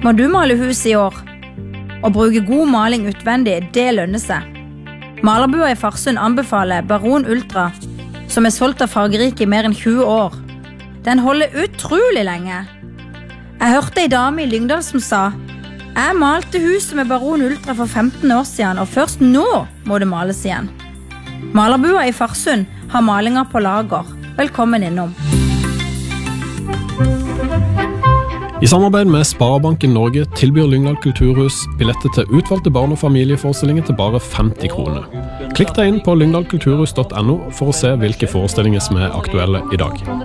Må du male huset i år? Å bruke god maling utvendig, det lønner seg. Malerbua i Farsund anbefaler Baron Ultra, som solgt av fargerike i mer enn 20 år. Den holder utrolig lenge. Jeg hørte en dame i Lyngdal som sa: «Jeg malte huset med Baron Ultra for 15 år siden, og først nå må det males igjen.» Malerbua i Farsund har malinger på lager. Velkommen innom. I samarbeid med Sparebanken Norge tilbyr Lyngdal Kulturhus billetter til utvalgte barn- og familieforestillinger til bare 50 kroner. Klikk deg inn på lyngdalkulturhus.no for å se hvilke forestillinger som er aktuelle i dag.